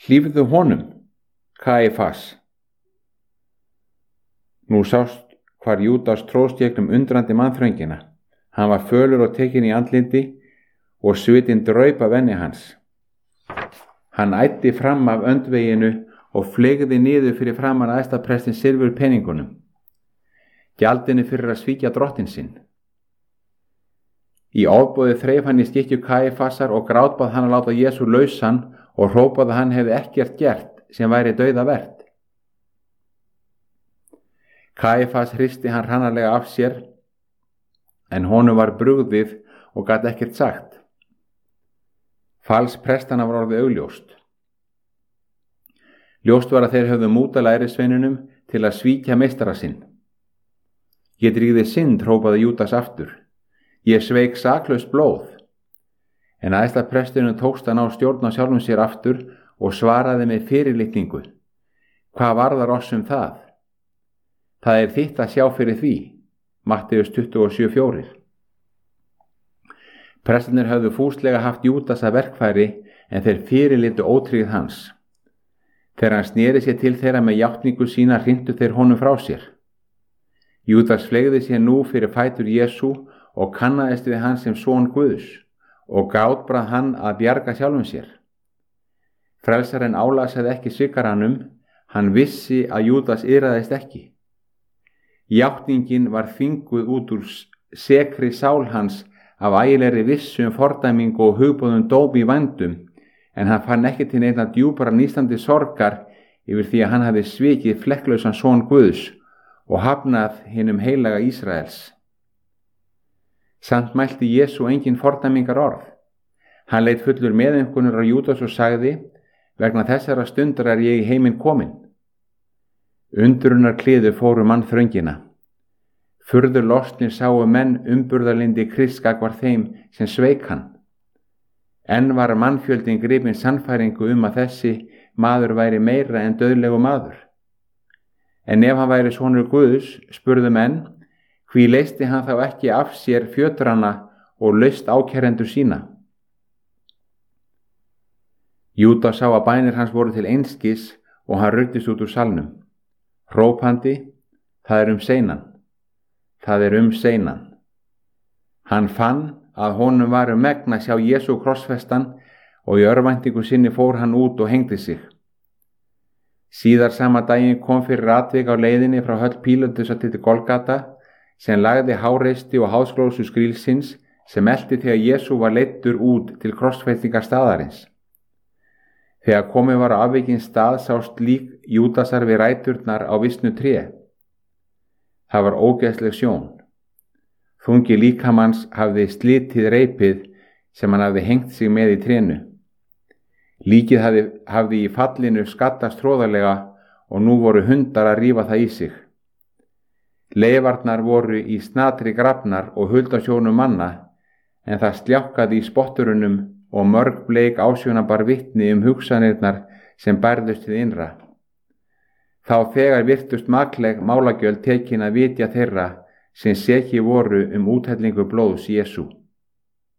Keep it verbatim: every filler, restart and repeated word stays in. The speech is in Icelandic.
Hlífðu honum, Kaífas. Nú sást hvar Júdas tróðst gegnum undrandi mannþröngina. Hann var fölur og tekinn í andliti og svitinn draup af enni hans. Hann æddi fram af öndveginu og fleygði niður fyrir framan æðstaprestin silfur peningunum, gjaldinu fyrir að svíkja drottinn sinn. Í ofboði þreif hann í skikkju Kaífasar og grátbað hann að láta Jesú lausan og hrópaði að hann hefði ekkert gert sem væri dauðavert. Kaífas hristi hann hrannarlega af sér, en honum var brugðið og gat ekkert sagt. Fals prestana var orðið augljóst. Ljóst var að þeir höfðu múta lærisveinunum til að svíkja meistara sinn. Ég drýgði synd, hrópaði Júdas aftur. Ég sveik saklaust blóð. En æðsta presturinn tókst að ná stjórn á sjálfum sér aftur og svaraði með fyrirlitningu. Hvað varðar oss um það? Það er þitt að sjá fyrir því. Matteus tuttugu og sjö fjórir. Prestarnir höfðu fúslega haft Júdas að verkfæri en þeir fyrirlitu ótryggð hans. Þegar hann sneri sér til þeirra með játningu sína hrintu þeir honum frá sér. Júdas fleygði sér nú fyrir fætur Jesú og kannaðist við hann sem son Guðs og grátbrað hann að bjarga sjálfum sér. Frelsarinn álasaði ekki sikaranum, hann vissi að Júdas yrðaðist ekki. Játningin var þvinguð út úr sekri sál hans af ægilegri vissu um fordæmingu og hugbúðum dóm í vændum, en hann fann ekki til neinna djúpara nístandi sorgar yfir því að hann hafi svikið flekklausan son Guðs og hafnað hinum heilaga Ísraels. Samt mælti Jesú engin fordæmingar orð. Hann leit fullur meðaumkunar á Júdas og sagði, vegna þessara stundar er ég í heiminn kominn. Undrunar kliðu fóru mannþröngina. Furður lostnir sáu menn umburðarlyndi Krists gagnvart þeim sem sveik hann. Enn var mannfjöldin gripinn sannfæringu um að þessi maður væri meira en dauðlegu maður. En ef hann væri sonur Guðs, spurðu menn, hví leysti hann þá ekki af sér fjötrana og laust ákærendur sína? Júdas sá að bænir hans voru til einskis og hann ruddist út úr salnum. Hrópandi, það er um seinan, það er um seinan. Hann fann að honum var um megn að sjá Jesú krossfestan og í örvæntingu sinni fór hann út og hengdi sig. Síðar sama daginn kom fyrir atvik á leiðinni frá höll Pílatusar til Golgata sem lagði háreysti og háðsglósu skrílsins sem elti þegar Jesú var leiddur út til krossfestingar staðarins. Þegar komið var á afvikinn stað sást lík Júdasar við ræturnar á visnu tré. Það var ógeðsleg sjón. Þungi líkamanns hafði slitið reipið sem hann hafði hengt sig með í trénu. Líkið hafði, hafði í fallinu skattast hróðarlega og nú voru hundar að rífa það í sig. Leifarnar voru í snatri grafnar og huldasjónum manna, en það sljákkaði í spotturunum og mörg bleik ásjónabar vitni um hugsanirnar sem bærðust við innra. Þá þegar virtust makleg málagjöld tekin að vitja þeirra sem seki voru um úthellingu blóðs Jesú.